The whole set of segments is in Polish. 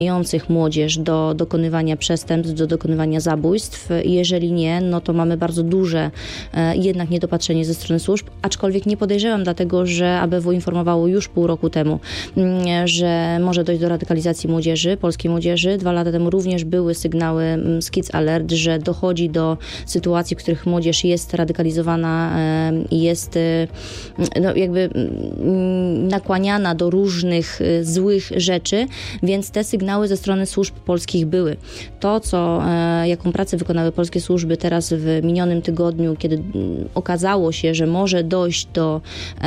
młodzież do dokonywania przestępstw, do dokonywania zabójstw. Jeżeli nie, no to mamy bardzo duże jednak niedopatrzenie ze strony służb, aczkolwiek nie podejrzewam, dlatego że ABW informowało już pół roku temu, że może dojść do radykalizacji młodzieży, polskiej młodzieży. 2 lata temu również były sygnały z Kids Alert, że dochodzi do sytuacji, w których młodzież jest radykalizowana i jest jakby nakłaniana do różnych złych rzeczy, więc te sygnały ze strony służb polskich były. To, jaką pracę wykonały polskie służby teraz w minionym tygodniu, kiedy okazało się, że może dojść do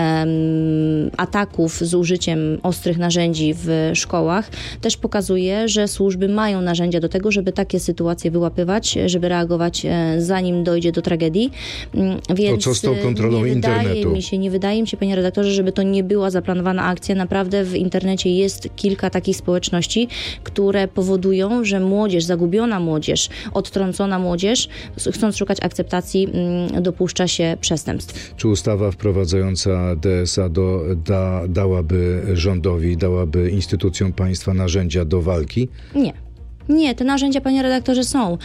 ataków z użyciem ostrych narzędzi w szkołach, też pokazuje, że służby mają narzędzia do tego, żeby takie sytuacje wyłapywać, żeby reagować, zanim dojdzie do tragedii. Więc to co z tą kontrolą internetu? Nie wydaje mi się, panie redaktorze, żeby to nie była zaplanowana akcja. Naprawdę w internecie jest kilka takich społeczności, które powodują, że młodzież, zagubiona młodzież, odtrącona młodzież, chcąc szukać akceptacji, dopuszcza się przestępstw. Czy ustawa wprowadzająca DSA dałaby rządowi, dałaby instytucjom państwa narzędzia do walki? Nie, te narzędzia, panie redaktorze, są.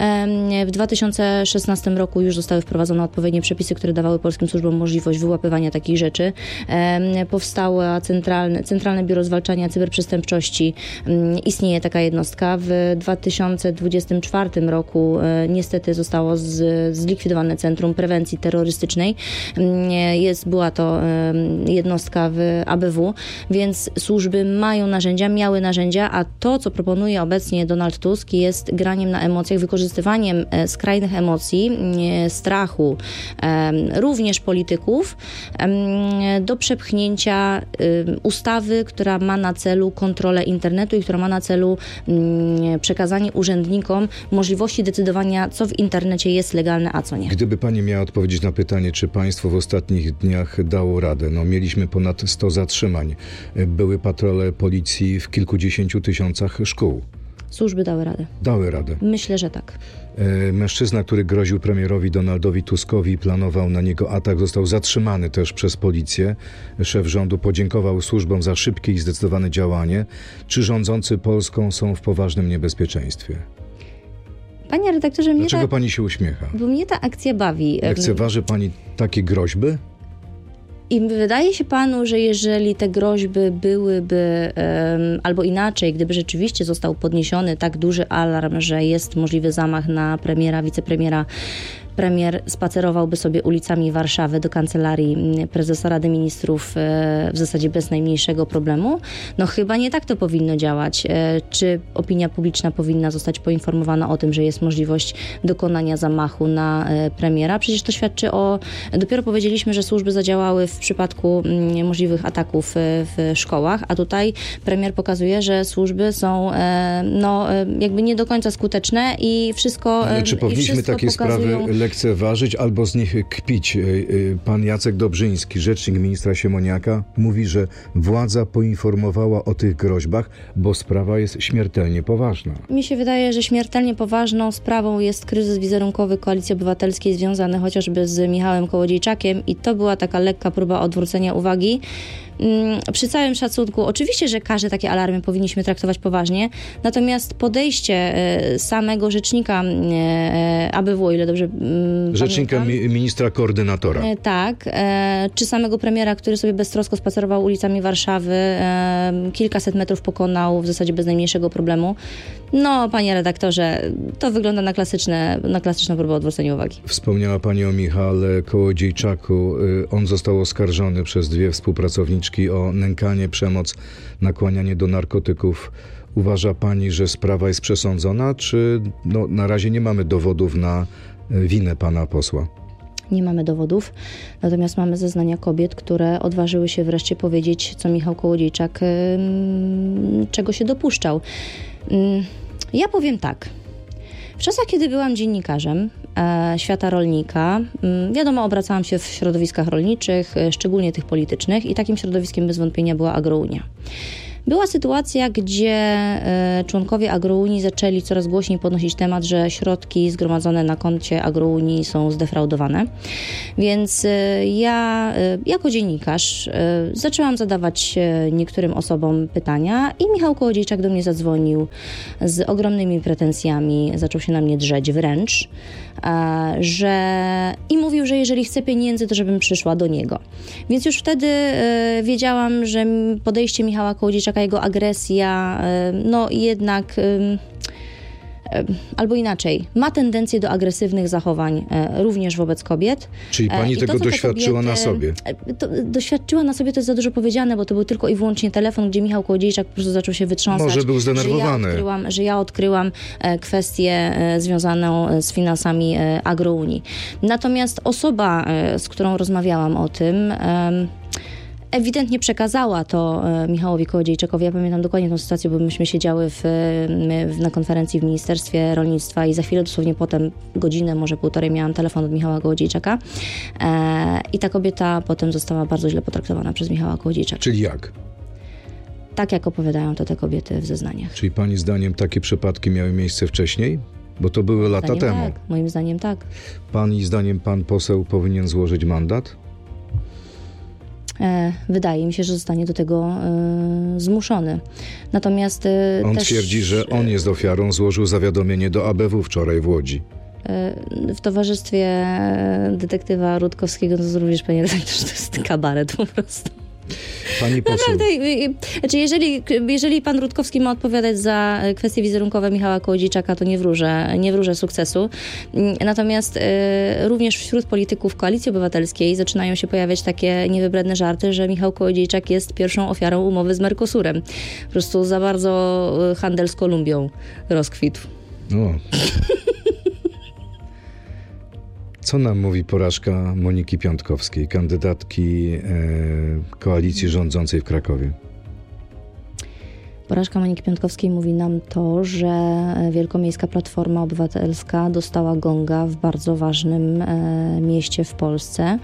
W 2016 roku już zostały wprowadzone odpowiednie przepisy, które dawały polskim służbom możliwość wyłapywania takich rzeczy. Powstało Centralne Biuro Zwalczania Cyberprzestępczości. Istnieje taka jednostka. W 2024 roku niestety zostało zlikwidowane Centrum Prewencji Terrorystycznej. Była to jednostka w ABW, więc służby mają narzędzia, miały narzędzia, a to, co proponuje obecnie Donald Tusk, jest graniem na emocjach, wykorzystywaniem skrajnych emocji, strachu, również polityków, do przepchnięcia ustawy, która ma na celu kontrolę internetu i która ma na celu przekazanie urzędnikom możliwości decydowania, co w internecie jest legalne, a co nie. Gdyby pani miała odpowiedzieć na pytanie, czy państwo w ostatnich dniach dało radę? Mieliśmy ponad 100 zatrzymań. Były patrole policji w kilkudziesięciu tysiącach szkół. Służby dały radę. Dały radę. Myślę, że tak. Mężczyzna, który groził premierowi Donaldowi Tuskowi, planował na niego atak, został zatrzymany też przez policję. Szef rządu podziękował służbom za szybkie i zdecydowane działanie. Czy rządzący Polską są w poważnym niebezpieczeństwie? Panie redaktorze, dlaczego pani się uśmiecha? Bo mnie ta akcja bawi. Lekceważy pani takie groźby? I wydaje się panu, że jeżeli te groźby byłyby, albo inaczej, gdyby rzeczywiście został podniesiony tak duży alarm, że jest możliwy zamach na premiera, wicepremiera, premier spacerowałby sobie ulicami Warszawy do kancelarii prezesa Rady Ministrów w zasadzie bez najmniejszego problemu. Chyba nie tak to powinno działać. Czy opinia publiczna powinna zostać poinformowana o tym, że jest możliwość dokonania zamachu na premiera? Przecież to świadczy dopiero powiedzieliśmy, że służby zadziałały w przypadku możliwych ataków w szkołach, a tutaj premier pokazuje, że służby są jakby nie do końca skuteczne i wszystko Ale czy powinniśmy takie sprawy lekceważyć albo z nich kpić? Pan Jacek Dobrzyński, rzecznik ministra Siemoniaka, mówi, że władza poinformowała o tych groźbach, bo sprawa jest śmiertelnie poważna. Mi się wydaje, że śmiertelnie poważną sprawą jest kryzys wizerunkowy Koalicji Obywatelskiej związany chociażby z Michałem Kołodziejczakiem i to była taka lekka próba odwrócenia uwagi. Przy całym szacunku, oczywiście, że każde takie alarmy powinniśmy traktować poważnie, natomiast podejście samego rzecznika ABW, o ile dobrze rzecznika pamiętam, ministra koordynatora. Tak, czy samego premiera, który sobie beztrosko spacerował ulicami Warszawy, kilkaset metrów pokonał w zasadzie bez najmniejszego problemu. Panie redaktorze, to wygląda na klasyczną próbę odwrócenia uwagi. Wspomniała pani o Michale Kołodziejczaku. On został oskarżony przez 2 współpracowniczki o nękanie, przemoc, nakłanianie do narkotyków. Uważa pani, że sprawa jest przesądzona, czy na razie nie mamy dowodów na winę pana posła? Nie mamy dowodów, natomiast mamy zeznania kobiet, które odważyły się wreszcie powiedzieć, co Michał Kołodziejczak, czego się dopuszczał. Ja powiem tak. W czasach, kiedy byłam dziennikarzem świata rolnika, wiadomo, obracałam się w środowiskach rolniczych, szczególnie tych politycznych i takim środowiskiem bez wątpienia była Agrounia. Była sytuacja, gdzie członkowie Agrounii zaczęli coraz głośniej podnosić temat, że środki zgromadzone na koncie Agrounii są zdefraudowane. Więc ja jako dziennikarz zaczęłam zadawać niektórym osobom pytania i Michał Kołodziejczak do mnie zadzwonił z ogromnymi pretensjami, zaczął się na mnie drzeć wręcz, i mówił, że jeżeli chce pieniędzy, to żebym przyszła do niego. Więc już wtedy wiedziałam, że podejście Michała Kołodziejczaka, jego agresja, no jednak... Albo inaczej, ma tendencję do agresywnych zachowań również wobec kobiet. Czyli pani tego doświadczyła na sobie? Doświadczyła na sobie, to jest za dużo powiedziane, bo to był tylko i wyłącznie telefon, gdzie Michał Kołodziejczak po prostu zaczął się wytrząsać. Może był zdenerwowany. Że ja odkryłam kwestię związaną z finansami Agrounii. Natomiast osoba, z którą rozmawiałam o tym, ewidentnie przekazała to Michałowi Kołodziejczakowi. Ja pamiętam dokładnie tę sytuację, bo myśmy siedziały na konferencji w Ministerstwie Rolnictwa i za chwilę, dosłownie potem, godzinę, może półtorej, miałam telefon od Michała Kołodziejczaka i ta kobieta potem została bardzo źle potraktowana przez Michała Kołodziejczaka. Czyli jak? Tak, jak opowiadają to te kobiety w zeznaniach. Czyli pani zdaniem takie przypadki miały miejsce wcześniej? Bo to były lata temu. Tak, moim zdaniem tak. Pani zdaniem pan poseł powinien złożyć mandat? Wydaje mi się, że zostanie do tego zmuszony. Natomiast on twierdzi, że on jest ofiarą, złożył zawiadomienie do ABW wczoraj w Łodzi. W towarzystwie detektywa Rutkowskiego, to również, panie redaktorze, to jest kabaret po prostu. Pani poseł. Naprawdę, znaczy jeżeli pan Rutkowski ma odpowiadać za kwestie wizerunkowe Michała Kołodziejczaka, to nie wróżę sukcesu. Natomiast również wśród polityków Koalicji Obywatelskiej zaczynają się pojawiać takie niewybredne żarty, że Michał Kołodziejczak jest pierwszą ofiarą umowy z Mercosurem. Po prostu za bardzo handel z Kolumbią rozkwitł. O. Co nam mówi porażka Moniki Piątkowskiej, kandydatki koalicji rządzącej w Krakowie? Porażka Moniki Piątkowskiej mówi nam to, że Wielkomiejska Platforma Obywatelska dostała gonga w bardzo ważnym mieście w Polsce.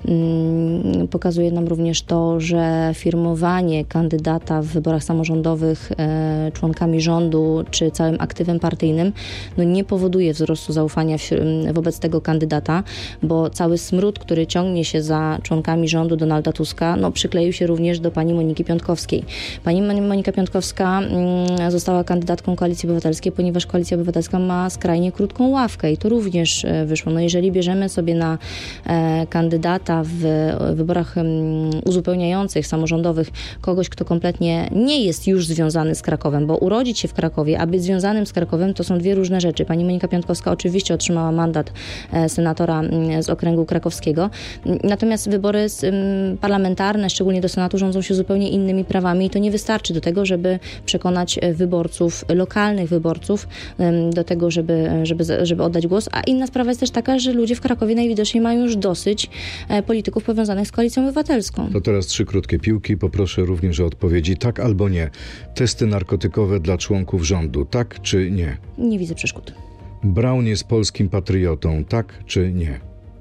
Pokazuje nam również to, że firmowanie kandydata w wyborach samorządowych członkami rządu czy całym aktywem partyjnym nie powoduje wzrostu zaufania wobec tego kandydata, bo cały smród, który ciągnie się za członkami rządu Donalda Tuska, przykleił się również do pani Moniki Piątkowskiej. Pani Monika Piątkowska została kandydatką Koalicji Obywatelskiej, ponieważ Koalicja Obywatelska ma skrajnie krótką ławkę i to również wyszło. Jeżeli bierzemy sobie na kandydata w wyborach uzupełniających, samorządowych kogoś, kto kompletnie nie jest już związany z Krakowem, bo urodzić się w Krakowie, a być związanym z Krakowem, to są dwie różne rzeczy. Pani Monika Piątkowska oczywiście otrzymała mandat senatora z okręgu krakowskiego, natomiast wybory parlamentarne, szczególnie do Senatu, rządzą się zupełnie innymi prawami i to nie wystarczy do tego, żeby przekonać wyborców, lokalnych wyborców do tego, żeby oddać głos. A inna sprawa jest też taka, że ludzie w Krakowie najwidoczniej mają już dosyć polityków powiązanych z Koalicją Obywatelską. To teraz 3 krótkie piłki. Poproszę również o odpowiedzi tak albo nie. Testy narkotykowe dla członków rządu, tak czy nie? Nie widzę przeszkód. Braun jest polskim patriotą, tak czy nie?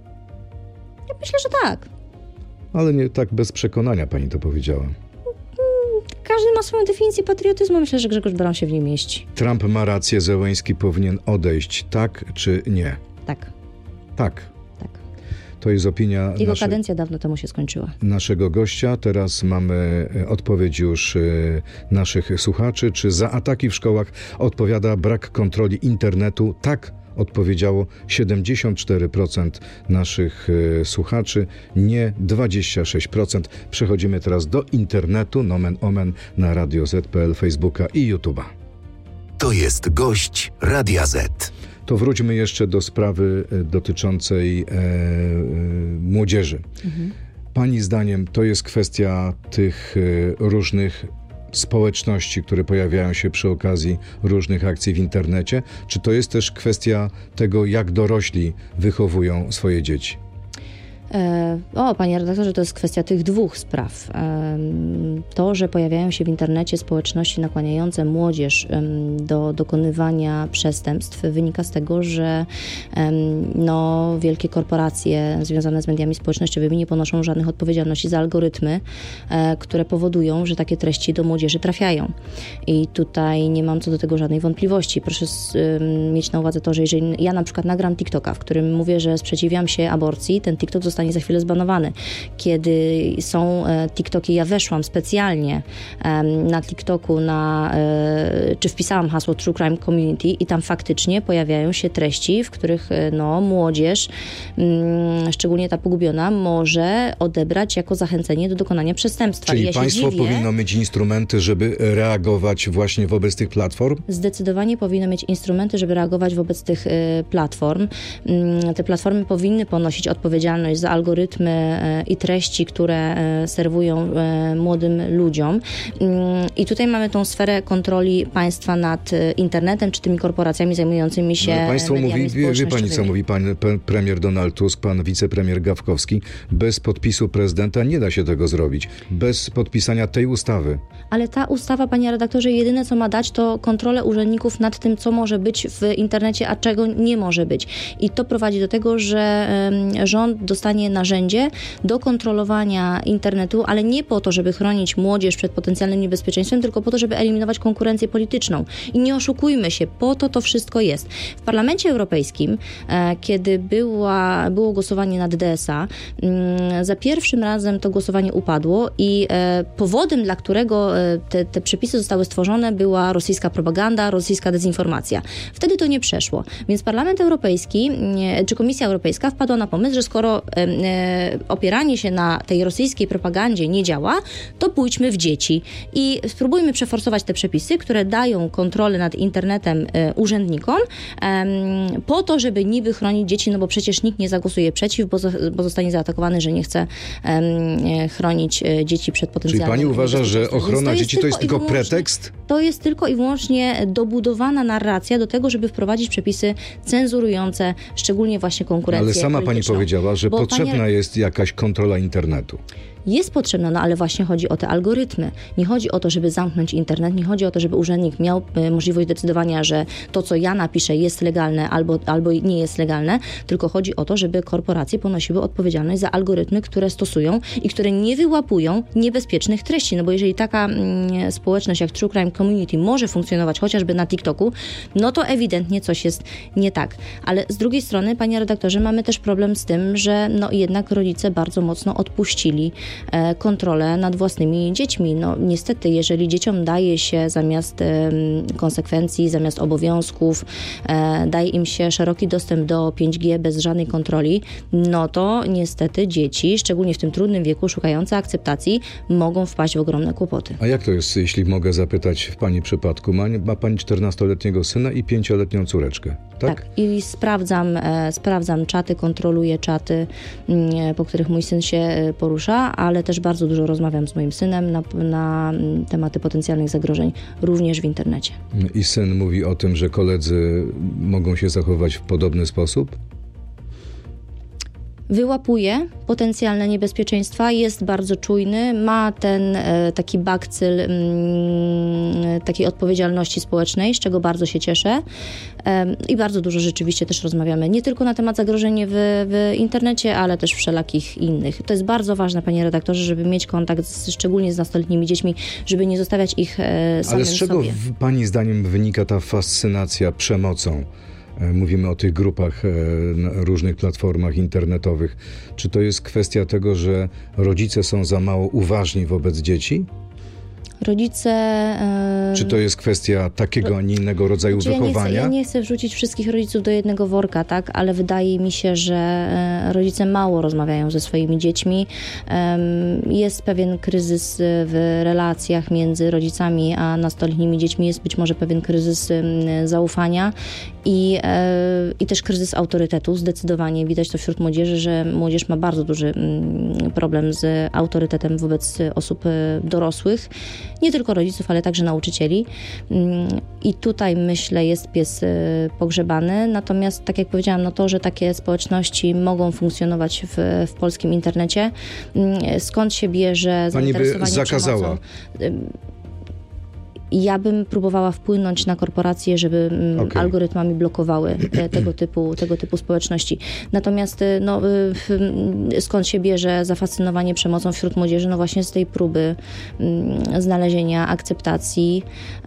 Ja myślę, że tak. Ale nie tak bez przekonania pani to powiedziała. Każdy ma swoją definicję patriotyzmu. Myślę, że Grzegorz Braun się w niej mieści. Trump ma rację, Zełenski powinien odejść, tak czy nie? Tak. Tak. Tak. To jest opinia... Jego kadencja dawno temu się skończyła. Naszego gościa. Teraz mamy odpowiedź już naszych słuchaczy. Czy za ataki w szkołach odpowiada brak kontroli internetu? Tak. Odpowiedziało 74% naszych słuchaczy, nie 26%. Przechodzimy teraz do internetu, nomen omen, na Radio Z.pl, Facebooka i YouTube'a. To jest gość Radia Z. To wróćmy jeszcze do sprawy dotyczącej młodzieży. Pani zdaniem to jest kwestia tych różnych społeczności, które pojawiają się przy okazji różnych akcji w internecie? Czy to jest też kwestia tego, jak dorośli wychowują swoje dzieci? Panie redaktorze, to jest kwestia tych dwóch spraw. To, że pojawiają się w internecie społeczności nakłaniające młodzież do dokonywania przestępstw, wynika z tego, że wielkie korporacje związane z mediami społecznościowymi nie ponoszą żadnych odpowiedzialności za algorytmy, które powodują, że takie treści do młodzieży trafiają. I tutaj nie mam co do tego żadnej wątpliwości. Proszę mieć na uwadze to, że jeżeli ja na przykład nagram TikToka, w którym mówię, że sprzeciwiam się aborcji, ten TikTok zostanie za chwilę zbanowany. Kiedy są TikToki, ja weszłam specjalnie na TikToku, czy wpisałam hasło True Crime Community i tam faktycznie pojawiają się treści, w których młodzież, szczególnie ta pogubiona, może odebrać jako zachęcenie do dokonania przestępstwa. Czyli państwo powinno mieć instrumenty, żeby reagować właśnie wobec tych platform? Zdecydowanie powinno mieć instrumenty, żeby reagować wobec tych platform. Te platformy powinny ponosić odpowiedzialność za algorytmy i treści, które serwują młodym ludziom. I tutaj mamy tą sferę kontroli państwa nad internetem, czy tymi korporacjami zajmującymi się państwo mediami mówi, wie pani co mówi pan premier Donald Tusk, pan wicepremier Gawkowski, bez podpisu prezydenta nie da się tego zrobić. Bez podpisania tej ustawy. Ale ta ustawa, panie redaktorze, jedyne co ma dać, to kontrolę urzędników nad tym, co może być w internecie, a czego nie może być. I to prowadzi do tego, że rząd dostanie narzędzie do kontrolowania internetu, ale nie po to, żeby chronić młodzież przed potencjalnym niebezpieczeństwem, tylko po to, żeby eliminować konkurencję polityczną. I nie oszukujmy się, po to wszystko jest. W Parlamencie Europejskim, kiedy było głosowanie nad DSA, za pierwszym razem to głosowanie upadło i powodem, dla którego te przepisy zostały stworzone, była rosyjska propaganda, rosyjska dezinformacja. Wtedy to nie przeszło. Więc Parlament Europejski, czy Komisja Europejska wpadła na pomysł, że skoro opieranie się na tej rosyjskiej propagandzie nie działa, to pójdźmy w dzieci i spróbujmy przeforsować te przepisy, które dają kontrolę nad internetem urzędnikom, po to, żeby niby chronić dzieci, no bo przecież nikt nie zagłosuje przeciw, bo zostanie zaatakowany, że nie chce chronić dzieci przed potencjalnym Czyli pani uważa, że ochrona Więc dzieci to jest tylko pretekst? To jest tylko i wyłącznie dobudowana narracja do tego, żeby wprowadzić przepisy cenzurujące, szczególnie właśnie konkurencję Ale sama pani powiedziała, że potrzebna jest jakaś kontrola internetu. Jest potrzebna, ale właśnie chodzi o te algorytmy. Nie chodzi o to, żeby zamknąć internet, nie chodzi o to, żeby urzędnik miał możliwość decydowania, że to, co ja napiszę, jest legalne albo nie jest legalne, tylko chodzi o to, żeby korporacje ponosiły odpowiedzialność za algorytmy, które stosują i które nie wyłapują niebezpiecznych treści. No bo jeżeli taka społeczność jak True Crime Community może funkcjonować chociażby na TikToku, no to ewidentnie coś jest nie tak. Ale z drugiej strony, panie redaktorze, mamy też problem z tym, że jednak rodzice bardzo mocno odpuścili kontrolę nad własnymi dziećmi. No niestety, jeżeli dzieciom daje się zamiast konsekwencji, zamiast obowiązków, daje im się szeroki dostęp do 5G bez żadnej kontroli, no to niestety dzieci, szczególnie w tym trudnym wieku, szukające akceptacji, mogą wpaść w ogromne kłopoty. A jak to jest, jeśli mogę zapytać w pani przypadku? Ma pani 14-letniego syna i 5-letnią córeczkę, tak? I sprawdzam czaty, kontroluję czaty, po których mój syn się porusza, ale też bardzo dużo rozmawiam z moim synem na tematy potencjalnych zagrożeń, również w internecie. I syn mówi o tym, że koledzy mogą się zachować w podobny sposób? Wyłapuje potencjalne niebezpieczeństwa, jest bardzo czujny, ma ten taki bakcyl takiej odpowiedzialności społecznej, z czego bardzo się cieszę i bardzo dużo rzeczywiście też rozmawiamy, nie tylko na temat zagrożeń w internecie, ale też wszelakich innych. To jest bardzo ważne, panie redaktorze, żeby mieć kontakt szczególnie z nastoletnimi dziećmi, żeby nie zostawiać ich samym sobie. Ale z czego pani zdaniem wynika ta fascynacja przemocą? Mówimy o tych grupach na różnych platformach internetowych. Czy to jest kwestia tego, że rodzice są za mało uważni wobec dzieci? Rodzice... Czy to jest kwestia takiego, a nie innego rodzaju wychowania? Ja nie chcę wrzucić wszystkich rodziców do jednego worka, tak? Ale wydaje mi się, że rodzice mało rozmawiają ze swoimi dziećmi. Jest pewien kryzys w relacjach między rodzicami a nastoletnimi dziećmi. Jest być może pewien kryzys zaufania i też kryzys autorytetu. Zdecydowanie widać to wśród młodzieży, że młodzież ma bardzo duży problem z autorytetem wobec osób dorosłych nie tylko rodziców, ale także nauczycieli. I tutaj, myślę, jest pies pogrzebany. Natomiast, tak jak powiedziałam, to, że takie społeczności mogą funkcjonować w polskim internecie, skąd się bierze zainteresowanie Pani by zakazała? Przemocą? Ja bym próbowała wpłynąć na korporacje, żeby algorytmami blokowały tego typu społeczności. Natomiast skąd się bierze zafascynowanie przemocą wśród młodzieży? No właśnie z tej próby znalezienia akceptacji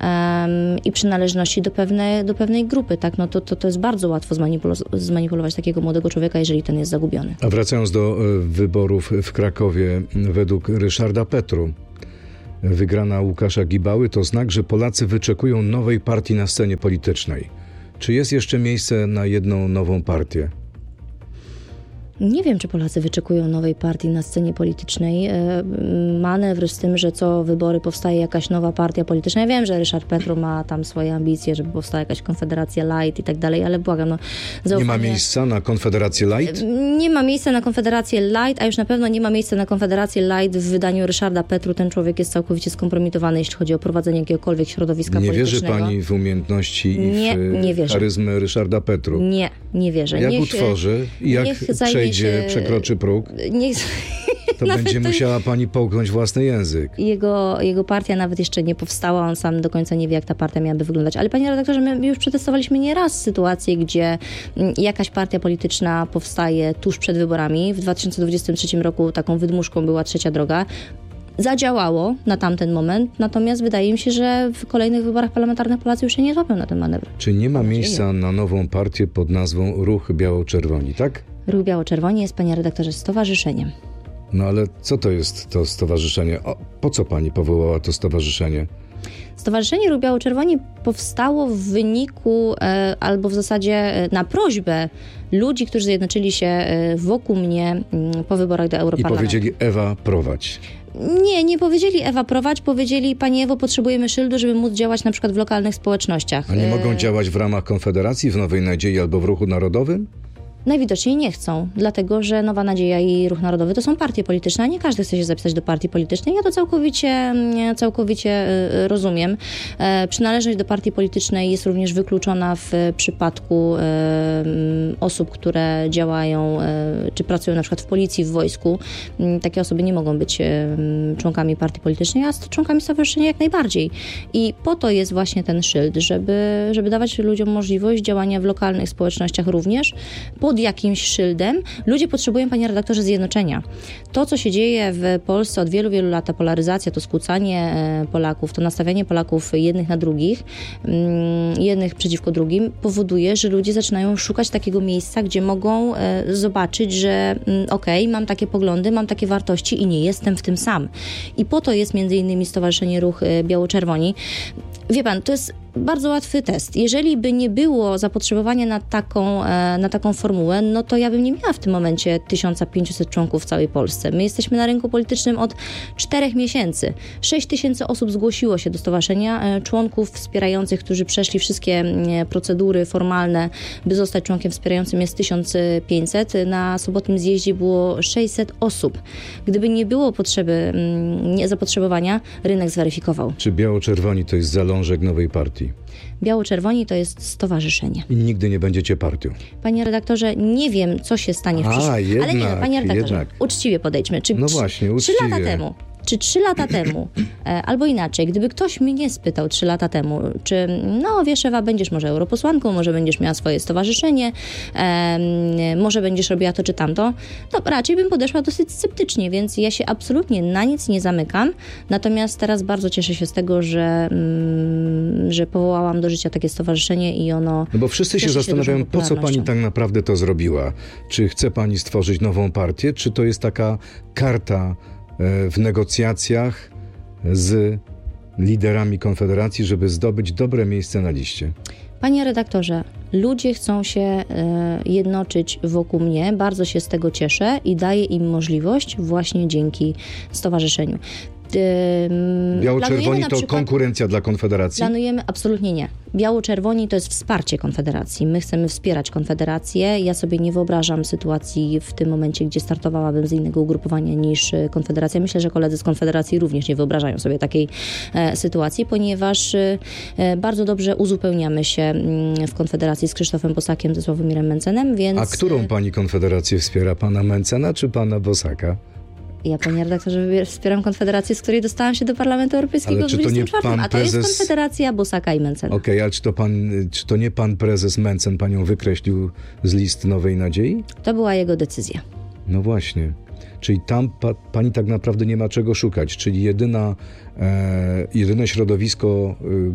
i przynależności do pewnej grupy. Tak? To jest bardzo łatwo zmanipulować takiego młodego człowieka, jeżeli ten jest zagubiony. A wracając do wyborów w Krakowie, według Ryszarda Petru, wygrana Łukasza Gibały to znak, że Polacy wyczekują nowej partii na scenie politycznej. Czy jest jeszcze miejsce na jedną nową partię? Nie wiem, czy Polacy wyczekują nowej partii na scenie politycznej. Manewr z tym, że co wybory powstaje jakaś nowa partia polityczna. Ja wiem, że Ryszard Petru ma tam swoje ambicje, żeby powstała jakaś Konfederacja Light i tak dalej, ale błagam, zaufanie... Nie ma miejsca na Konfederację Light? Nie ma miejsca na Konfederację Light, a już na pewno nie ma miejsca na Konfederację Light w wydaniu Ryszarda Petru. Ten człowiek jest całkowicie skompromitowany, jeśli chodzi o prowadzenie jakiegokolwiek środowiska politycznego. Nie wierzy pani w umiejętności i w charyzmę Ryszarda Petru? Nie wierzę. Jak utworzy i jak przekroczy próg, to będzie musiała pani połknąć własny język. Jego partia nawet jeszcze nie powstała, on sam do końca nie wie, jak ta partia miałaby wyglądać. Ale panie redaktorze, my już przetestowaliśmy nieraz sytuację, gdzie jakaś partia polityczna powstaje tuż przed wyborami. W 2023 roku taką wydmuszką była Trzecia Droga. Zadziałało na tamten moment, natomiast wydaje mi się, że w kolejnych wyborach parlamentarnych Polacy już się nie złapią na ten manewr. Czy nie ma miejsca na nową partię pod nazwą Ruch Biało-Czerwoni, tak? Ruch Biało-Czerwoni jest, panie redaktorze, stowarzyszeniem. No ale co to jest to stowarzyszenie? Po co pani powołała to stowarzyszenie? Stowarzyszenie Ruch Biało-Czerwoni powstało w wyniku, albo w zasadzie na prośbę ludzi, którzy zjednoczyli się wokół mnie po wyborach do Europarlamentu. I powiedzieli: Ewa, prowadź. Nie powiedzieli: Ewa, prowadź, powiedzieli: Pani Ewo, potrzebujemy szyldu, żeby móc działać na przykład w lokalnych społecznościach. A nie mogą działać w ramach Konfederacji, w Nowej Nadziei albo w Ruchu Narodowym? Najwidoczniej nie chcą, dlatego że Nowa Nadzieja i Ruch Narodowy to są partie polityczne, a nie każdy chce się zapisać do partii politycznej. Ja to całkowicie rozumiem. Przynależność do partii politycznej jest również wykluczona w przypadku osób, które działają czy pracują na przykład w policji, w wojsku. Takie osoby nie mogą być członkami partii politycznej, a członkami stowarzyszenia jak najbardziej. I po to jest właśnie ten szyld, żeby dawać ludziom możliwość działania w lokalnych społecznościach również, pod jakimś szyldem. Ludzie potrzebują, panie redaktorze, zjednoczenia. To, co się dzieje w Polsce od wielu, wielu lat, ta polaryzacja, to skłócanie Polaków, to nastawianie Polaków jednych na drugich, jednych przeciwko drugim, powoduje, że ludzie zaczynają szukać takiego miejsca, gdzie mogą zobaczyć, że mam takie poglądy, mam takie wartości i nie jestem w tym sam. I po to jest między innymi Stowarzyszenie Ruch Biało-Czerwoni. Wie pan, to jest bardzo łatwy test. Jeżeli by nie było zapotrzebowania na taką formułę, no to ja bym nie miała w tym momencie 1500 członków w całej Polsce. My jesteśmy na rynku politycznym od 4 miesięcy. 6000 osób zgłosiło się do stowarzyszenia. Członków wspierających, którzy przeszli wszystkie procedury formalne, by zostać członkiem wspierającym, jest 1500. Na sobotnim zjeździe było 600 osób. Gdyby nie było zapotrzebowania, rynek zweryfikował. Czy Biało-Czerwoni to jest zalążek nowej partii? Biało-Czerwoni to jest stowarzyszenie. I nigdy nie będziecie partią. Panie redaktorze, nie wiem, co się stanie w przyszłości. Ale nie, panie redaktorze, uczciwie podejdźmy. Czy 3 lata temu, czy 3 lata temu, albo inaczej, gdyby ktoś mnie spytał 3 lata temu, czy wiesz, Ewa, będziesz może europosłanką, może będziesz miała swoje stowarzyszenie, może będziesz robiła to czy tamto, to raczej bym podeszła dosyć sceptycznie, więc ja się absolutnie na nic nie zamykam. Natomiast teraz bardzo cieszę się z tego, że powołałam do życia takie stowarzyszenie i ono... No bo wszyscy się zastanawiają, po co pani tak naprawdę to zrobiła. Czy chce pani stworzyć nową partię, czy to jest taka karta w negocjacjach z liderami Konfederacji, żeby zdobyć dobre miejsce na liście? Panie redaktorze, ludzie chcą się jednoczyć wokół mnie, bardzo się z tego cieszę i daję im możliwość właśnie dzięki stowarzyszeniu. Biało-czerwoni to konkurencja dla Konfederacji? Planujemy, absolutnie nie. Biało-czerwoni to jest wsparcie Konfederacji. My chcemy wspierać Konfederację. Ja sobie nie wyobrażam sytuacji w tym momencie, gdzie startowałabym z innego ugrupowania niż Konfederacja. Myślę, że koledzy z Konfederacji również nie wyobrażają sobie takiej sytuacji, ponieważ bardzo dobrze uzupełniamy się w Konfederacji z Krzysztofem Bosakiem, ze Sławomirem Mencenem, więc... A którą pani Konfederację wspiera? Pana Mencena czy pana Bosaka? Ja, panie redaktorze, wspieram Konfederację, z której dostałam się do Parlamentu Europejskiego w 24. A to jest Konfederacja Bosaka i Mencena. Okej, ale czy to nie pan prezes Mencen panią wykreślił z list Nowej Nadziei? To była jego decyzja. No właśnie. Czyli tam pani tak naprawdę nie ma czego szukać. Czyli jedyne środowisko,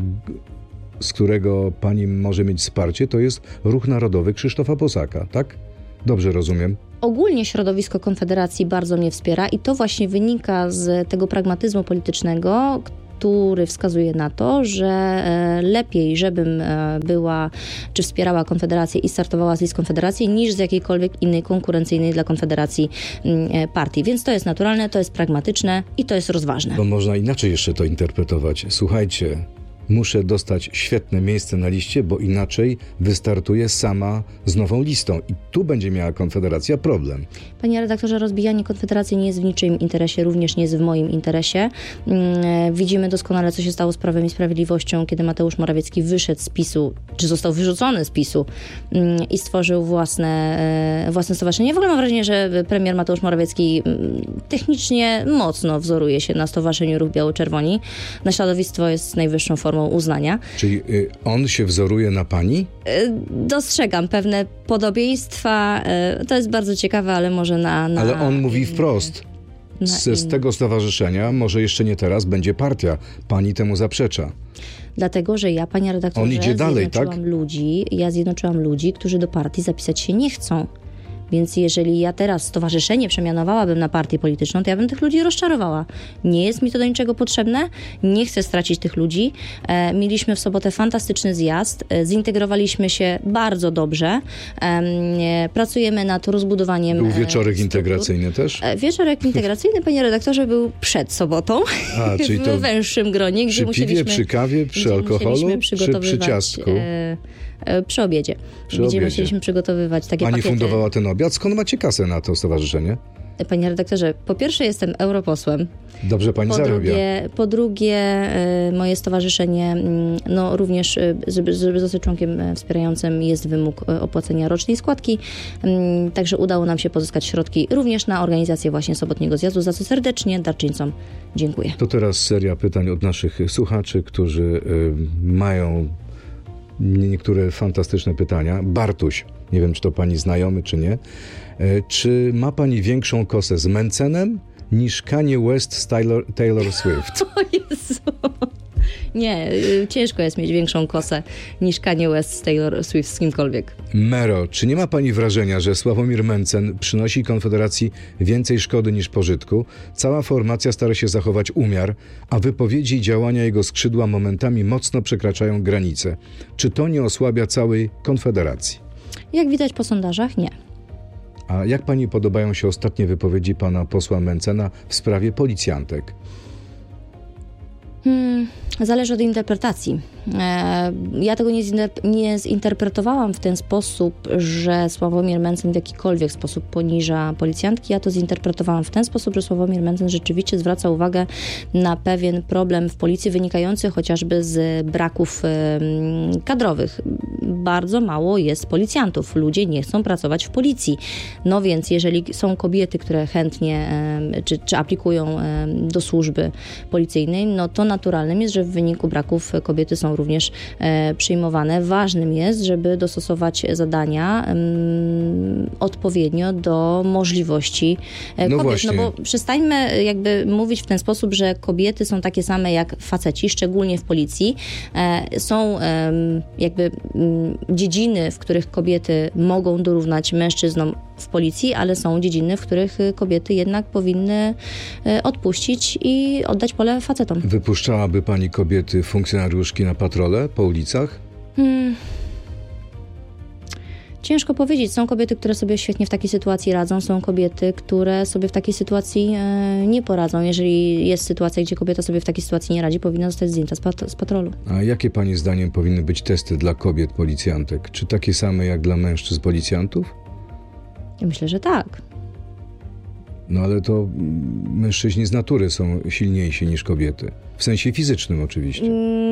z którego pani może mieć wsparcie, to jest Ruch Narodowy Krzysztofa Bosaka, tak? Dobrze rozumiem. Ogólnie środowisko Konfederacji bardzo mnie wspiera i to właśnie wynika z tego pragmatyzmu politycznego, który wskazuje na to, że lepiej, żebym była, czy wspierała Konfederację i startowała z list Konfederacji, niż z jakiejkolwiek innej konkurencyjnej dla Konfederacji partii. Więc to jest naturalne, to jest pragmatyczne i to jest rozważne. Bo można inaczej jeszcze to interpretować. Słuchajcie, muszę dostać świetne miejsce na liście, bo inaczej wystartuję sama z nową listą. I tu będzie miała Konfederacja problem. Panie redaktorze, rozbijanie Konfederacji nie jest w niczyim interesie, również nie jest w moim interesie. Widzimy doskonale, co się stało z Prawem i Sprawiedliwością, kiedy Mateusz Morawiecki wyszedł z PiS-u, czy został wyrzucony z PiS-u i stworzył własne stowarzyszenie. W ogóle mam wrażenie, że premier Mateusz Morawiecki technicznie mocno wzoruje się na Stowarzyszeniu Ruch Biało-Czerwoni. Naśladownictwo jest najwyższą formą uznania. Czyli on się wzoruje na pani? Dostrzegam pewne podobieństwa. To jest bardzo ciekawe, ale może Ale on mówi wprost. Z tego stowarzyszenia, może jeszcze nie teraz, będzie partia. Pani temu zaprzecza. Dlatego, że ja, panie redaktorze, on idzie dalej, tak? zjednoczyłam ludzi, którzy do partii zapisać się nie chcą. Więc jeżeli ja teraz stowarzyszenie przemianowałabym na partię polityczną, to ja bym tych ludzi rozczarowała. Nie jest mi to do niczego potrzebne, nie chcę stracić tych ludzi. Mieliśmy w sobotę fantastyczny zjazd, zintegrowaliśmy się bardzo dobrze, pracujemy nad rozbudowaniem Był wieczorek integracyjny też? Wieczorek integracyjny, panie redaktorze, był przed sobotą, czyli w węższym gronie, gdzie musieliśmy... Przy piwie, przy alkoholu, czy przy ciastku? Przy obiedzie. Gdzie musieliśmy przygotowywać takie Pani pakiety. fundowała ten obiad? Skąd macie kasę na to stowarzyszenie? Panie redaktorze, po pierwsze jestem europosłem. Dobrze pani zarabia. Po drugie, moje stowarzyszenie, no również, żeby zostać członkiem wspierającym, jest wymóg opłacenia rocznej składki. Także udało nam się pozyskać środki również na organizację właśnie sobotniego zjazdu, za co serdecznie darczyńcom dziękuję. To teraz seria pytań od naszych słuchaczy, którzy mają niektóre fantastyczne pytania. Bartuś, nie wiem, czy to pani znajomy, czy nie. Czy ma pani większą kosę z Mencenem niż Kanye West z Taylor Swift? O Jezu! Nie, ciężko jest mieć większą kosę niż Kanye West z Taylor Swift z kimkolwiek. Mero, czy nie ma pani wrażenia, że Sławomir Mencen przynosi Konfederacji więcej szkody niż pożytku? Cała formacja stara się zachować umiar, a wypowiedzi i działania jego skrzydła momentami mocno przekraczają granice. Czy to nie osłabia całej Konfederacji? Jak widać po sondażach, nie. A jak pani podobają się ostatnie wypowiedzi pana posła Mencena w sprawie policjantek? Zależy od interpretacji. Ja tego nie zinterpretowałam w ten sposób, że Sławomir Mencen w jakikolwiek sposób poniża policjantki. Ja to zinterpretowałam w ten sposób, że Sławomir Mencen rzeczywiście zwraca uwagę na pewien problem w policji wynikający chociażby z braków kadrowych. Bardzo mało jest policjantów. Ludzie nie chcą pracować w policji. No więc jeżeli są kobiety, które chętnie czy aplikują do służby policyjnej, no to naturalnym jest, że w wyniku braków kobiety są również przyjmowane. Ważnym jest, żeby dostosować zadania odpowiednio do możliwości kobiet. Właśnie. No bo przestańmy jakby mówić w ten sposób, że kobiety są takie same jak faceci, szczególnie w policji. Są jakby dziedziny, w których kobiety mogą dorównać mężczyznom w policji, ale są dziedziny, w których kobiety jednak powinny odpuścić i oddać pole facetom. Wypuszczałaby pani kobiety, funkcjonariuszki na patrole po ulicach? Ciężko powiedzieć. Są kobiety, które sobie świetnie w takiej sytuacji radzą, są kobiety, które sobie w takiej sytuacji nie poradzą. Jeżeli jest sytuacja, gdzie kobieta sobie w takiej sytuacji nie radzi, powinna zostać zdjęta z patrolu. A jakie pani zdaniem powinny być testy dla kobiet policjantek? Czy takie same jak dla mężczyzn policjantów? Ja myślę, że tak. No ale to mężczyźni z natury są silniejsi niż kobiety. W sensie fizycznym oczywiście.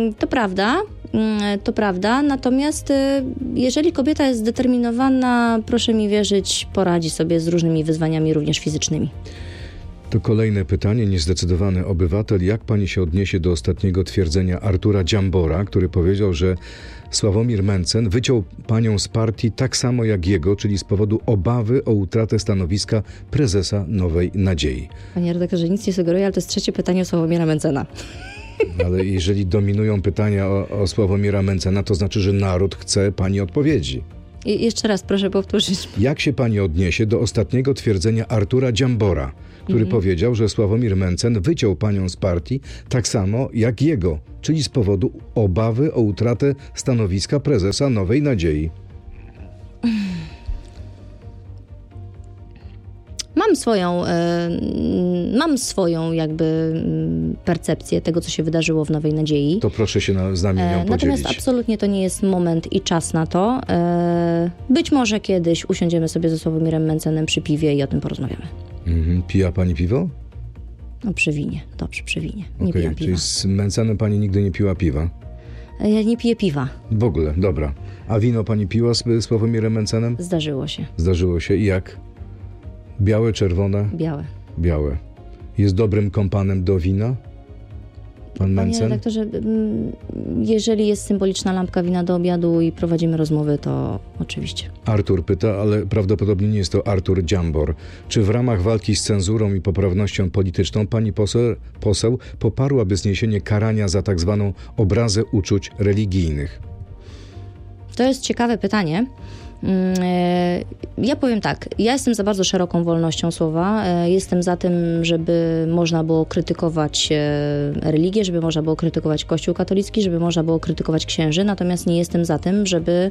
To prawda. Natomiast jeżeli kobieta jest zdeterminowana, proszę mi wierzyć, poradzi sobie z różnymi wyzwaniami, również fizycznymi. To kolejne pytanie, niezdecydowany obywatel. Jak pani się odniesie do ostatniego twierdzenia Artura Dziambora, który powiedział, że Sławomir Mencen wyciął panią z partii tak samo jak jego, czyli z powodu obawy o utratę stanowiska prezesa Nowej Nadziei? Panie redaktorze, nic nie sugeruję, ale to jest trzecie pytanie o Sławomira Mencena. Ale jeżeli dominują pytania o Sławomira Mencena, to znaczy, że naród chce pani odpowiedzi. I jeszcze raz proszę powtórzyć. Jak się pani odniesie do ostatniego twierdzenia Artura Dziambora, który powiedział, że Sławomir Mencen wyciął panią z partii tak samo jak jego, czyli z powodu obawy o utratę stanowiska prezesa Nowej Nadziei? Mam swoją jakby percepcję tego, co się wydarzyło w Nowej Nadziei. To proszę się z nami nią podzielić. Natomiast absolutnie to nie jest moment i czas na to. Być może kiedyś usiądziemy sobie ze Sławomirem Mencenem przy piwie i o tym porozmawiamy. Pija pani piwo? No przy winie. Dobrze, przy winie. Nie pijam piwa. Czyli z Mencenem pani nigdy nie piła piwa? Ja nie piję piwa. W ogóle, dobra. A wino pani piła z Sławomirem Mencenem? Zdarzyło się. Zdarzyło się. I jak? Białe, czerwone? Białe. Białe. Jest dobrym kompanem do wina? Pan Mencen? Panie redaktorze, jeżeli jest symboliczna lampka wina do obiadu i prowadzimy rozmowy, to oczywiście. Artur pyta, ale prawdopodobnie nie jest to Artur Dziambor. Czy w ramach walki z cenzurą i poprawnością polityczną pani poseł poparłaby zniesienie karania za tak zwaną obrazę uczuć religijnych? To jest ciekawe pytanie. Ja powiem tak, ja jestem za bardzo szeroką wolnością słowa. Jestem za tym, żeby można było krytykować religię, żeby można było krytykować Kościół katolicki, żeby można było krytykować księży, natomiast nie jestem za tym, żeby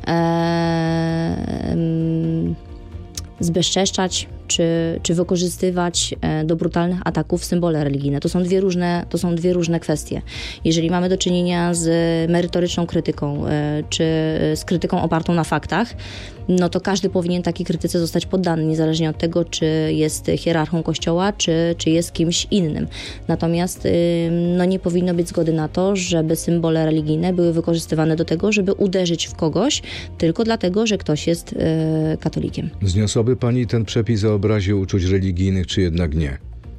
zbezczeszczać czy wykorzystywać do brutalnych ataków symbole religijne. To są dwie różne kwestie. Jeżeli mamy do czynienia z merytoryczną krytyką, czy z krytyką opartą na faktach, no to każdy powinien takiej krytyce zostać poddany, niezależnie od tego, czy jest hierarchą Kościoła, czy jest kimś innym. Natomiast no nie powinno być zgody na to, żeby symbole religijne były wykorzystywane do tego, żeby uderzyć w kogoś tylko dlatego, że ktoś jest katolikiem. Zniosłaby pani ten przepis o obrazie uczuć religijnych, czy jednak nie?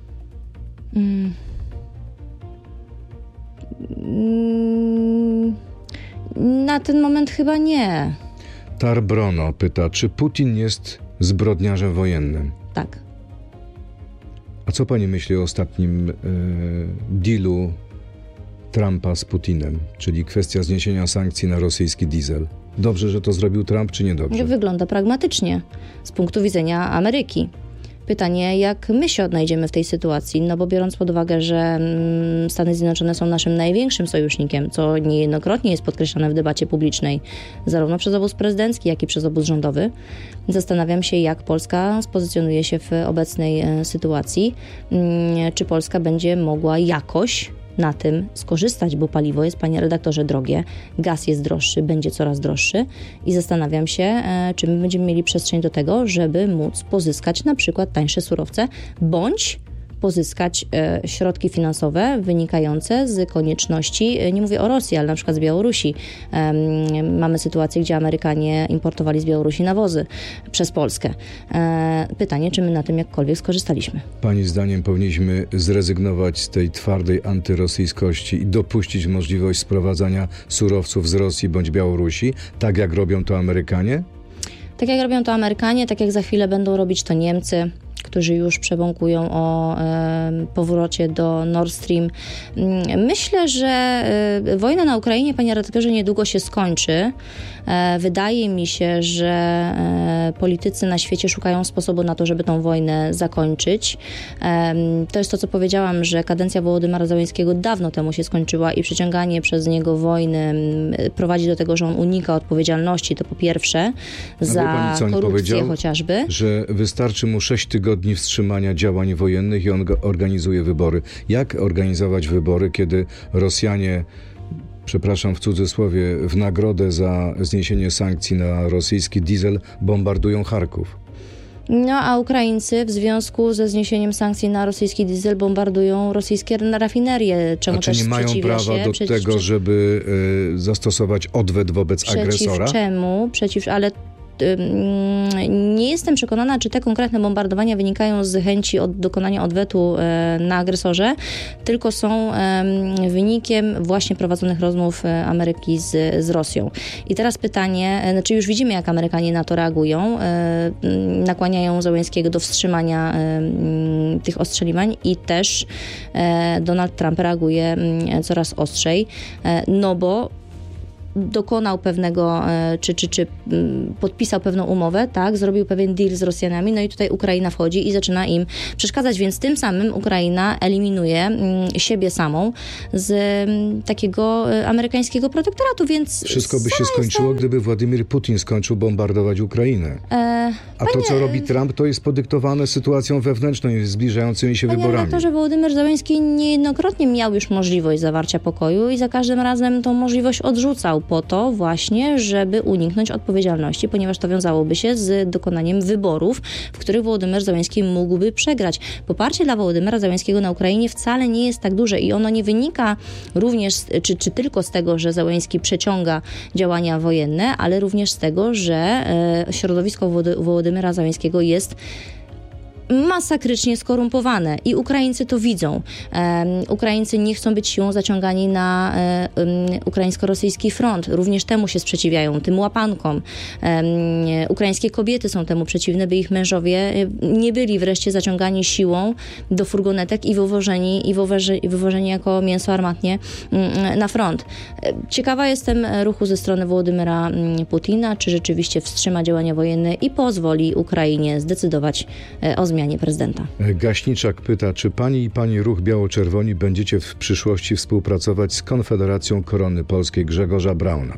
Na ten moment chyba nie. Tarbrono pyta, czy Putin jest zbrodniarzem wojennym? Tak. A co pani myśli o ostatnim dealu Trumpa z Putinem, czyli kwestia zniesienia sankcji na rosyjski diesel? Dobrze, że to zrobił Trump, czy niedobrze? Wygląda pragmatycznie z punktu widzenia Ameryki. Pytanie, jak my się odnajdziemy w tej sytuacji, no bo biorąc pod uwagę, że Stany Zjednoczone są naszym największym sojusznikiem, co niejednokrotnie jest podkreślane w debacie publicznej, zarówno przez obóz prezydencki, jak i przez obóz rządowy, zastanawiam się, jak Polska spozycjonuje się w obecnej sytuacji. Czy Polska będzie mogła jakoś na tym skorzystać, bo paliwo jest, panie redaktorze, drogie, gaz jest droższy, będzie coraz droższy i zastanawiam się, czy my będziemy mieli przestrzeń do tego, żeby móc pozyskać na przykład tańsze surowce, bądź pozyskać środki finansowe wynikające z konieczności, nie mówię o Rosji, ale na przykład z Białorusi. Mamy sytuację, gdzie Amerykanie importowali z Białorusi nawozy przez Polskę. Pytanie, czy my na tym jakkolwiek skorzystaliśmy? Pani zdaniem powinniśmy zrezygnować z tej twardej antyrosyjskości i dopuścić możliwość sprowadzania surowców z Rosji bądź Białorusi, tak jak robią to Amerykanie? Tak jak robią to Amerykanie, tak jak za chwilę będą robić to Niemcy. którzy już przebąkują o powrocie do Nord Stream. Myślę, że wojna na Ukrainie, panie redaktorze, niedługo się skończy. Wydaje mi się, że politycy na świecie szukają sposobu na to, żeby tą wojnę zakończyć. To jest to, co powiedziałam, że kadencja Wołodymyra Zełenskiego dawno temu się skończyła i przeciąganie przez niego wojny prowadzi do tego, że on unika odpowiedzialności, to po pierwsze, za korupcję chociażby. Że wystarczy mu 6 tygodni wstrzymania działań wojennych i on organizuje wybory. Jak organizować wybory, kiedy Rosjanie, przepraszam w cudzysłowie, w nagrodę za zniesienie sankcji na rosyjski diesel bombardują Charków? No a Ukraińcy w związku ze zniesieniem sankcji na rosyjski diesel bombardują rosyjskie rafinerie, czemu też nie mają prawa do tego, żeby zastosować odwet wobec agresora? Ale nie jestem przekonana, czy te konkretne bombardowania wynikają z chęci dokonania odwetu na agresorze, tylko są wynikiem właśnie prowadzonych rozmów Ameryki z Rosją. I teraz pytanie, znaczy już widzimy, jak Amerykanie na to reagują, nakłaniają Zełenskiego do wstrzymania tych ostrzeliwań i też Donald Trump reaguje coraz ostrzej, no bo dokonał pewnego, czy podpisał pewną umowę, tak, zrobił pewien deal z Rosjanami, no i tutaj Ukraina wchodzi i zaczyna im przeszkadzać, więc tym samym Ukraina eliminuje siebie samą z takiego amerykańskiego protektoratu, więc... Wszystko by się skończyło, gdyby Władimir Putin skończył bombardować Ukrainę. A to, co robi Trump, to jest podyktowane sytuacją wewnętrzną i zbliżającymi się wyborami. To, że Wołodymyr Zełenski niejednokrotnie miał już możliwość zawarcia pokoju i za każdym razem tą możliwość odrzucał po to właśnie, żeby uniknąć odpowiedzialności, ponieważ to wiązałoby się z dokonaniem wyborów, w których Wołodymyr Zełenski mógłby przegrać. Poparcie dla Wołodymyra Zełenskiego na Ukrainie wcale nie jest tak duże i ono nie wynika również, czy tylko z tego, że Zełenski przeciąga działania wojenne, ale również z tego, że środowisko Wołodymyra Zełenskiego jest masakrycznie skorumpowane i Ukraińcy to widzą. Ukraińcy nie chcą być siłą zaciągani na ukraińsko-rosyjski front. Również temu się sprzeciwiają, tym łapankom. Ukraińskie kobiety są temu przeciwne, by ich mężowie nie byli wreszcie zaciągani siłą do furgonetek i wywożeni jako mięso armatnie na front. Ciekawa jestem ruchu ze strony Wołodymyra Putina, czy rzeczywiście wstrzyma działania wojenne i pozwoli Ukrainie zdecydować o zmianie prezydenta. Gaśniczak pyta, czy pani i pani Ruch Biało-Czerwoni będziecie w przyszłości współpracować z Konfederacją Korony Polskiej Grzegorza Brauna?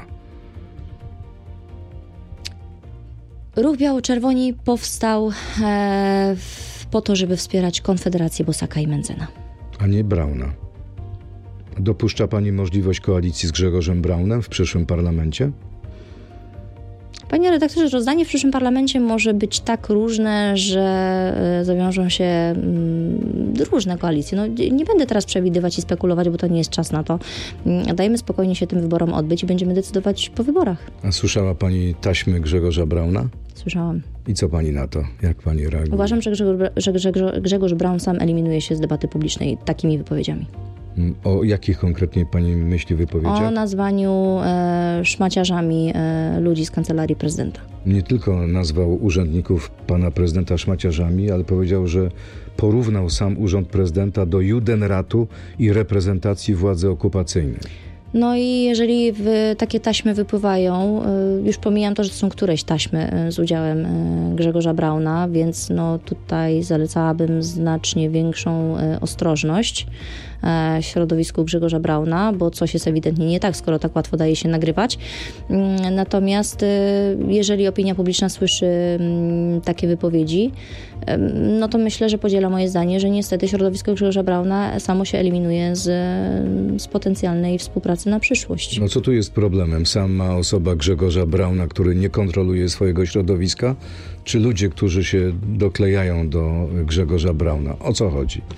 Ruch Biało-Czerwoni powstał po to, żeby wspierać Konfederację Bosaka i Mentzena. A nie Brauna. Dopuszcza pani możliwość koalicji z Grzegorzem Braunem w przyszłym parlamencie? Panie redaktorze, rozdanie w przyszłym parlamencie może być tak różne, że zawiążą się różne koalicje. No, nie będę teraz przewidywać i spekulować, bo to nie jest czas na to. Dajmy spokojnie się tym wyborom odbyć i będziemy decydować po wyborach. A słyszała pani taśmy Grzegorza Brauna? Słyszałam. I co pani na to? Jak pani reaguje? Uważam, że Grzegorz Braun sam eliminuje się z debaty publicznej takimi wypowiedziami. O jakich konkretnie pani myśli wypowiedziach? O nazwaniu szmaciarzami ludzi z Kancelarii Prezydenta. Nie tylko nazwał urzędników pana prezydenta szmaciarzami, ale powiedział, że porównał sam urząd prezydenta do Judenratu i reprezentacji władzy okupacyjnej. No i jeżeli takie taśmy wypływają, już pomijam to, że to są któreś taśmy z udziałem Grzegorza Brauna, więc no tutaj zalecałabym znacznie większą ostrożność środowisku Grzegorza Brauna, bo coś jest ewidentnie nie tak, skoro tak łatwo daje się nagrywać. Natomiast jeżeli opinia publiczna słyszy takie wypowiedzi, no to myślę, że podziela moje zdanie, że niestety środowisko Grzegorza Brauna samo się eliminuje z potencjalnej współpracy na przyszłość. No co tu jest problemem? Sama osoba Grzegorza Brauna, który nie kontroluje swojego środowiska, czy ludzie, którzy się doklejają do Grzegorza Brauna? O co chodzi?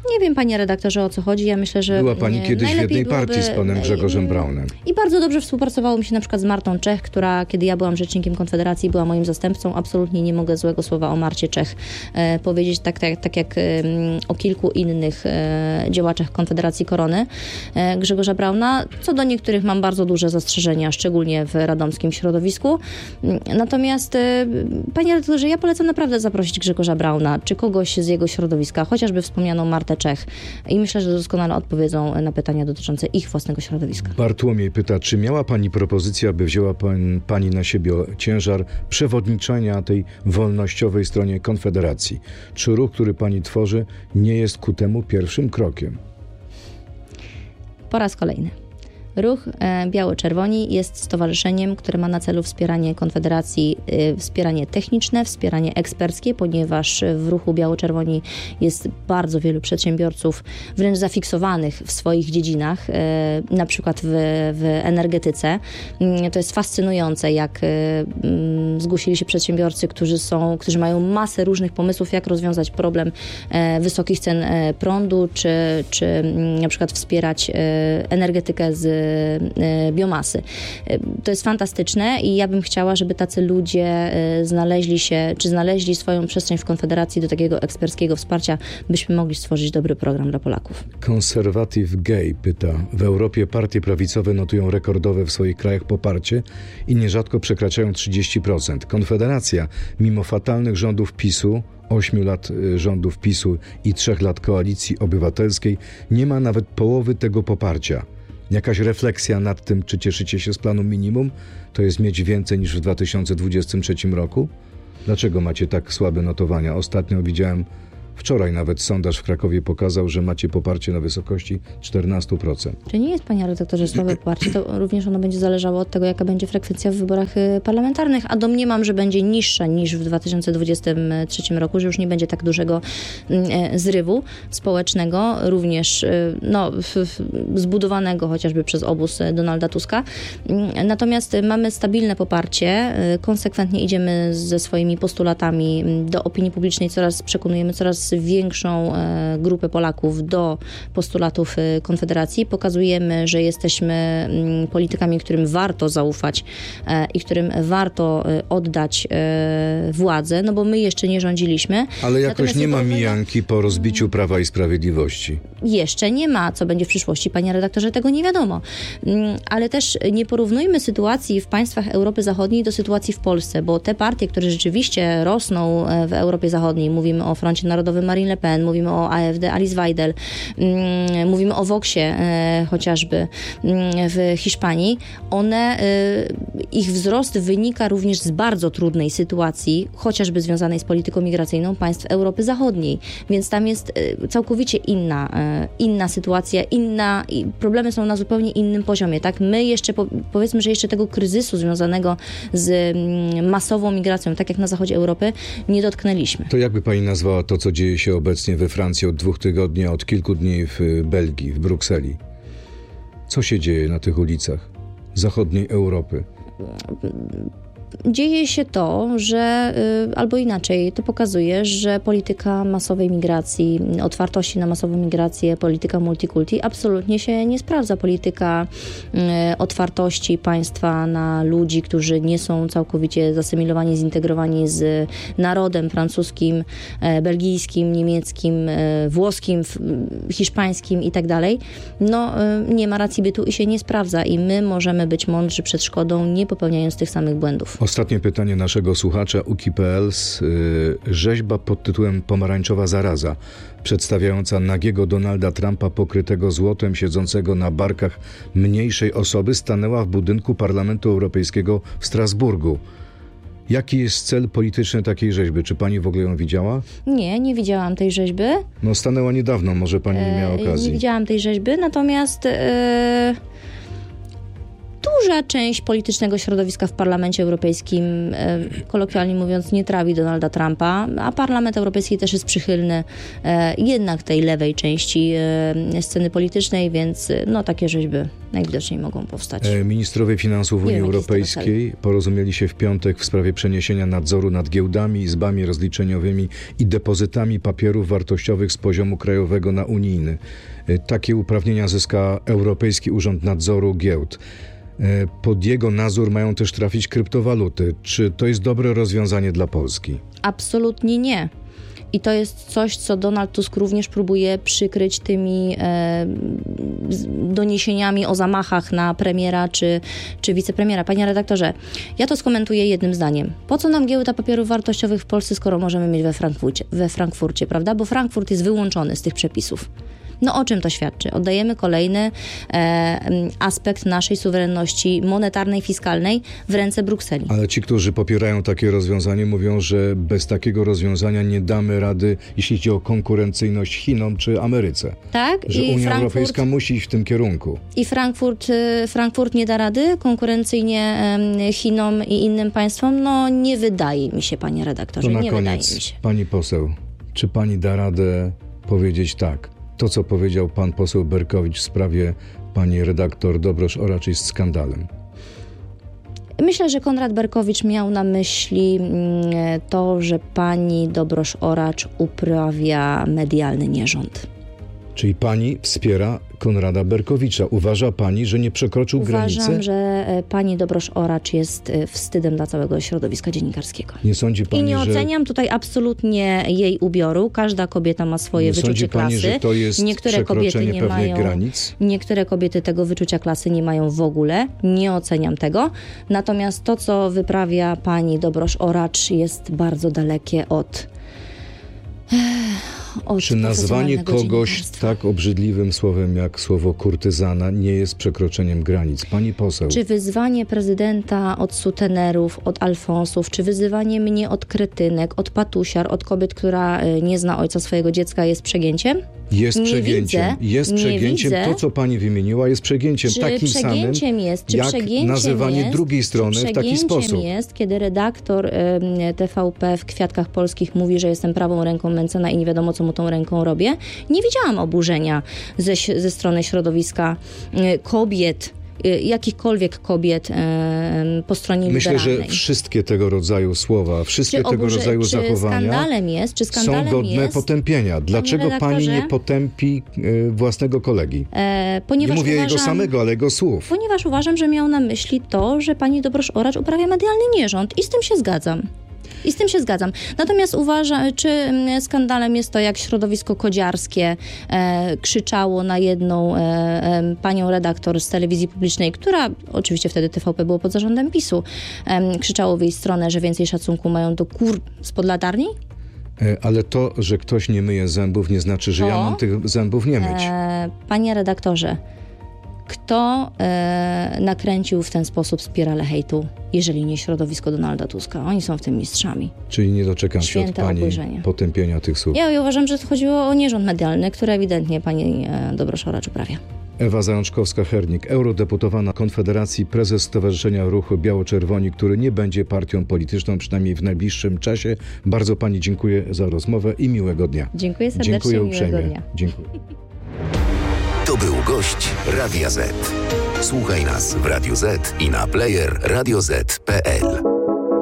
Nie wiem, panie redaktorze, o co chodzi. Ja myślę, że była pani kiedyś w jednej partii z panem Grzegorzem Braunem. I bardzo dobrze współpracowało mi się na przykład z Martą Czech, która, kiedy ja byłam rzecznikiem Konfederacji, była moim zastępcą. Absolutnie nie mogę złego słowa o Marcie Czech powiedzieć, tak jak o kilku innych działaczach Konfederacji Korony Grzegorza Brauna. Co do niektórych mam bardzo duże zastrzeżenia, szczególnie w radomskim środowisku. Natomiast, panie redaktorze, ja polecam naprawdę zaprosić Grzegorza Brauna, czy kogoś z jego środowiska, chociażby wspomnianą Martę Czech. I myślę, że doskonale odpowiedzą na pytania dotyczące ich własnego środowiska. Bartłomiej pyta, czy miała pani propozycję, aby wzięła pani na siebie ciężar przewodniczenia tej wolnościowej stronie Konfederacji? Czy ruch, który pani tworzy, nie jest ku temu pierwszym krokiem? Po raz kolejny. Ruch Biało-Czerwoni jest stowarzyszeniem, które ma na celu wspieranie Konfederacji, wspieranie techniczne, wspieranie eksperckie, ponieważ w ruchu Biało-Czerwoni jest bardzo wielu przedsiębiorców wręcz zafiksowanych w swoich dziedzinach, na przykład w energetyce. To jest fascynujące, jak zgłosili się przedsiębiorcy, którzy mają masę różnych pomysłów, jak rozwiązać problem wysokich cen prądu, czy na przykład wspierać energetykę z biomasy. To jest fantastyczne i ja bym chciała, żeby tacy ludzie znaleźli swoją przestrzeń w Konfederacji do takiego eksperckiego wsparcia, byśmy mogli stworzyć dobry program dla Polaków. Conservative Gay pyta, w Europie partie prawicowe notują rekordowe w swoich krajach poparcie i nierzadko przekraczają 30%. Konfederacja, mimo fatalnych rządów PiS-u, 8 lat rządów PiS-u i 3 lat koalicji obywatelskiej, nie ma nawet połowy tego poparcia. Jakaś refleksja nad tym, czy cieszycie się z planu minimum? To jest mieć więcej niż w 2023 roku? Dlaczego macie tak słabe notowania? Ostatnio widziałem, wczoraj nawet sondaż w Krakowie pokazał, że macie poparcie na wysokości 14%. Czy nie jest, panie redaktorze, słabe poparcie? To również ono będzie zależało od tego, jaka będzie frekwencja w wyborach parlamentarnych, a domniemam, że będzie niższa niż w 2023 roku, że już nie będzie tak dużego zrywu społecznego, również zbudowanego chociażby przez obóz Donalda Tuska. Natomiast mamy stabilne poparcie, konsekwentnie idziemy ze swoimi postulatami do opinii publicznej, przekonujemy coraz większą grupę Polaków do postulatów Konfederacji. Pokazujemy, że jesteśmy politykami, którym warto zaufać i którym warto oddać władzę, no bo my jeszcze nie rządziliśmy. Ale jakoś nie ma mijanki po rozbiciu Prawa i Sprawiedliwości. Jeszcze nie ma. Co będzie w przyszłości, panie redaktorze, tego nie wiadomo. Ale też nie porównujmy sytuacji w państwach Europy Zachodniej do sytuacji w Polsce, bo te partie, które rzeczywiście rosną w Europie Zachodniej, mówimy o Froncie Narodowym Marine Le Pen, mówimy o AfD Alice Weidel, mówimy o Voxie chociażby w Hiszpanii, ich wzrost wynika również z bardzo trudnej sytuacji, chociażby związanej z polityką migracyjną państw Europy Zachodniej. Więc tam jest całkowicie inna sytuacja, problemy są na zupełnie innym poziomie. Tak? My jeszcze, powiedzmy, że jeszcze tego kryzysu związanego z masową migracją, tak jak na zachodzie Europy, nie dotknęliśmy. To jakby pani nazwała to, co dzieje się obecnie we Francji od 2 tygodni, a od kilku dni w Belgii, w Brukseli? Co się dzieje na tych ulicach zachodniej Europy? Dzieje się to, że, albo inaczej, to pokazuje, że polityka masowej migracji, otwartości na masową migrację, polityka multikulti absolutnie się nie sprawdza. Polityka otwartości państwa na ludzi, którzy nie są całkowicie zasymilowani, zintegrowani z narodem francuskim, belgijskim, niemieckim, włoskim, hiszpańskim i tak dalej, nie ma racji bytu i się nie sprawdza. I my możemy być mądrzy przed szkodą, nie popełniając tych samych błędów. Ostatnie pytanie naszego słuchacza Uki.pl z rzeźba pod tytułem Pomarańczowa zaraza, przedstawiająca nagiego Donalda Trumpa pokrytego złotem, siedzącego na barkach mniejszej osoby, stanęła w budynku Parlamentu Europejskiego w Strasburgu. Jaki jest cel polityczny takiej rzeźby? Czy pani w ogóle ją widziała? Nie widziałam tej rzeźby. Stanęła niedawno, może pani nie miała okazji. Nie widziałam tej rzeźby, natomiast duża część politycznego środowiska w Parlamencie Europejskim, kolokwialnie mówiąc, nie trawi Donalda Trumpa, a Parlament Europejski też jest przychylny jednak tej lewej części sceny politycznej, więc takie rzeźby najwidoczniej mogą powstać. Ministrowie finansów Unii Europejskiej porozumieli się w piątek w sprawie przeniesienia nadzoru nad giełdami, izbami rozliczeniowymi i depozytami papierów wartościowych z poziomu krajowego na unijny. Takie uprawnienia zyska Europejski Urząd Nadzoru Giełd. Pod jego nadzór mają też trafić kryptowaluty. Czy to jest dobre rozwiązanie dla Polski? Absolutnie nie. I to jest coś, co Donald Tusk również próbuje przykryć tymi doniesieniami o zamachach na premiera czy wicepremiera. Panie redaktorze, ja to skomentuję jednym zdaniem. Po co nam giełda papierów wartościowych w Polsce, skoro możemy mieć we Frankfurcie, prawda? Bo Frankfurt jest wyłączony z tych przepisów. O czym to świadczy? Oddajemy kolejny aspekt naszej suwerenności monetarnej, fiskalnej w ręce Brukseli. Ale ci, którzy popierają takie rozwiązanie, mówią, że bez takiego rozwiązania nie damy rady, jeśli chodzi o konkurencyjność Chinom czy Ameryce. Tak? Że Unia Europejska musi iść w tym kierunku. I Frankfurt nie da rady konkurencyjnie Chinom i innym państwom? Nie wydaje mi się, panie redaktorze. To na nie koniec, wydaje mi się. Pani poseł, czy pani da radę powiedzieć tak? To, co powiedział pan poseł Berkowicz w sprawie pani redaktor Dobrosz-Oracz jest skandalem. Myślę, że Konrad Berkowicz miał na myśli to, że pani Dobrosz-Oracz uprawia medialny nierząd. Czyli pani wspiera Konrada Berkowicza. Uważa pani, że nie przekroczył granicy? Uważam, że pani Dobrosz-Oracz jest wstydem dla całego środowiska dziennikarskiego. Nie sądzi pani, I nie oceniam tutaj absolutnie jej ubioru. Każda kobieta ma swoje wyczucie klasy. Nie sądzi pani, że to jest niektóre kobiety nie pewnych mają granic? Niektóre kobiety tego wyczucia klasy nie mają w ogóle. Nie oceniam tego. Natomiast to, co wyprawia pani Dobrosz-Oracz, jest bardzo dalekie od Czy nazwanie kogoś tak obrzydliwym słowem jak słowo kurtyzana nie jest przekroczeniem granic? Pani poseł. Czy wyzwanie prezydenta od sutenerów, od alfonsów, czy wyzywanie mnie od kretynek, od patusiar, od kobiet, która nie zna ojca swojego dziecka, jest przegięciem? Jest przegięciem. Jest przegięciem. To, co pani wymieniła, jest przegięciem takim samym, jak nazywanie drugiej strony w taki sposób. Przegięciem jest, kiedy redaktor TVP w Kwiatkach Polskich mówi, że jestem prawą ręką Mentzena i nie wiadomo, co mu tą ręką robię. Nie widziałam oburzenia ze strony środowiska kobiet, jakichkolwiek kobiet po stronie liberalnej. Myślę, że wszystkie tego rodzaju słowa, wszystkie tego rodzaju zachowania są godne potępienia. Dlaczego pani nie potępi własnego kolegi? Nie mówię jego samego, ale jego słów. Ponieważ uważam, że miał na myśli to, że pani Dobrosz-Oracz uprawia medialny nierząd i z tym się zgadzam. Natomiast czy skandalem jest to, jak środowisko kodziarskie krzyczało na jedną panią redaktor z telewizji publicznej, która oczywiście wtedy TVP było pod zarządem PiS-u, krzyczało w jej stronę, że więcej szacunku mają do kur spod latarni? Ale to, że ktoś nie myje zębów, nie znaczy, że ja mam tych zębów nie myć. Panie redaktorze, kto nakręcił w ten sposób spiralę hejtu, jeżeli nie środowisko Donalda Tuska? Oni są w tym mistrzami. Czyli nie doczekam się od pani potępienia tych słów. Ja uważam, że chodziło o nierząd medialny, który ewidentnie pani Dobrosz-Oracz uprawia. Ewa Zajączkowska-Hernik, eurodeputowana Konfederacji, prezes Stowarzyszenia Ruchu Biało-Czerwoni, który nie będzie partią polityczną, przynajmniej w najbliższym czasie. Bardzo pani dziękuję za rozmowę i miłego dnia. Dziękuję serdecznie, dziękuję uprzejmie. Miłego dnia. Dziękuję. To był gość Radia Z. Słuchaj nas w Radio Z i na player radioz.pl.